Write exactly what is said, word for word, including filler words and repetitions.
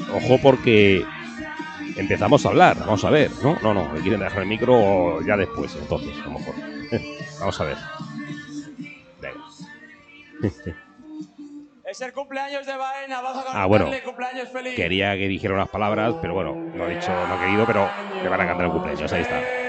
ojo porque empezamos a hablar. Vamos a ver, ¿no? No, no, me quieren dejar el micro ya después, entonces, a lo mejor. Vamos a ver. Venga. Es el cumpleaños de Baena, vamos a cantarle Ah, bueno. cumpleaños feliz. Quería que dijera unas palabras, pero bueno, no ha dicho, no ha querido, pero le van a cantar el cumpleaños. Ahí está.